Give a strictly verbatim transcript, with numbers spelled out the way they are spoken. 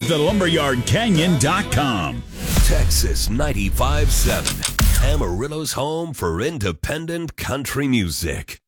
the lumberyard canyon dot com. Texas ninety-five point seven, Amarillo's home for independent country music.